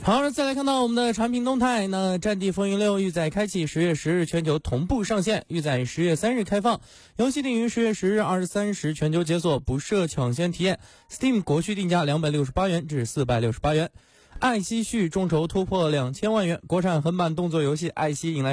好，再来看到我们的产品动态。那战地风云6预载开启10月10日全球同步上线，预载10月3日开放，游戏定于10月10日23时全球解锁，不设抢先体验。Steam 国区定价268元至468元。爱惜续众筹突破2000万元，国产横版动作游戏爱惜迎来